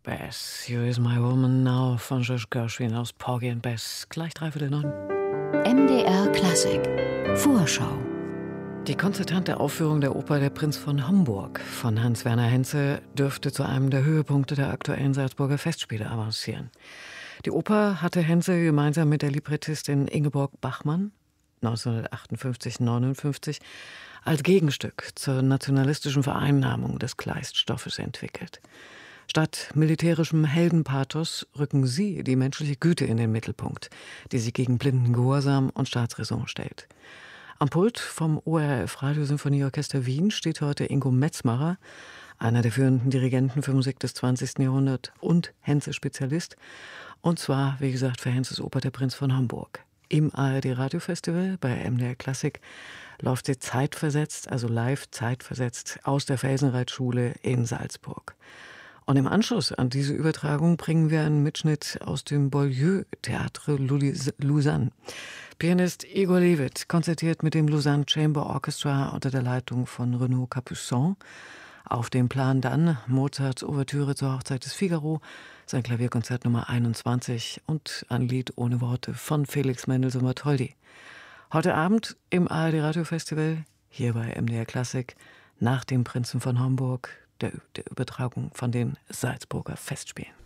Bess, You Is My Woman Now von Josh Gershwin aus Porgy and Bess. Gleich 9:03. MDR Klassik Vorschau. Die konzertante Aufführung der Oper Der Prinz von Hamburg von Hans-Werner Henze dürfte zu einem der Höhepunkte der aktuellen Salzburger Festspiele avancieren. Die Oper hatte Henze gemeinsam mit der Librettistin Ingeborg Bachmann 1958/59 als Gegenstück zur nationalistischen Vereinnahmung des Kleiststoffes entwickelt. Statt militärischem Heldenpathos rücken sie die menschliche Güte in den Mittelpunkt, die sich gegen blinden Gehorsam und Staatsräson stellt. Am Pult vom ORF Radiosinfonieorchester Wien steht heute Ingo Metzmacher, einer der führenden Dirigenten für Musik des 20. Jahrhunderts und Henze-Spezialist. Und zwar, wie gesagt, für Henzes Oper Der Prinz von Hamburg. Im ARD-Radiofestival bei MDR Klassik läuft sie zeitversetzt, also live zeitversetzt, aus der Felsenreitschule in Salzburg. Und im Anschluss an diese Übertragung bringen wir einen Mitschnitt aus dem Beaulieu Théâtre Lausanne. Pianist Igor Levit konzertiert mit dem Lausanne Chamber Orchestra unter der Leitung von Renaud Capuçon. Auf dem Plan dann Mozarts Ouvertüre zur Hochzeit des Figaro, sein Klavierkonzert Nummer 21 und ein Lied ohne Worte von Felix Mendelssohn Bartholdy. Heute Abend im ARD-Radiofestival, hier bei MDR Klassik, nach dem Prinzen von Hamburg, der Übertragung von den Salzburger Festspielen.